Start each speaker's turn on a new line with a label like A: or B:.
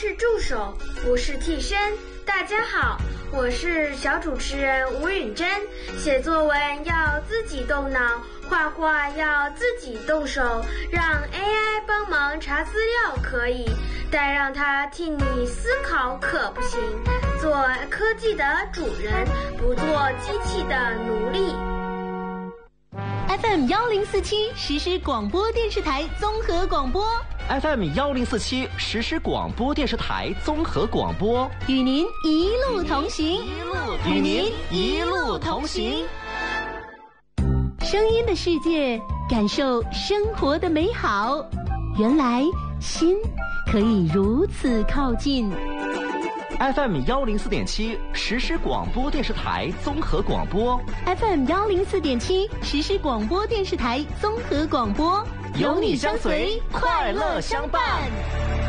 A: 是助手，不是替身。大家好，我是小主持人吴允珍。写作文要自己动脑，画画要自己动手，让 AI 帮忙查资料可以，但让它替你思考可不行。做科技的主人，不做机器的奴隶。
B: FM 1047实时广播电视台综合广播。
C: FM 1047实时广播电视台综合广播，
B: 与您一路同行，
C: 与您一路同行。
B: 声音的世界，感受生活的美好。原来心可以如此靠近。
C: FM 104.7实时广播电视台综合广播。
B: FM 104.7实时广播电视台综合广播，
C: 有你相随，快乐相伴。